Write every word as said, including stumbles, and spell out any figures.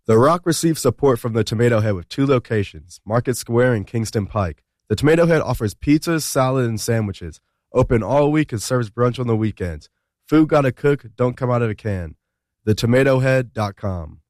The Rock receives support from the Tomato Head with two locations, Market Square and Kingston Pike. The Tomato Head offers pizzas, salad, and sandwiches. Open all week and serves brunch on the weekends. Food gotta cook, don't come out of a can. the tomato head dot com.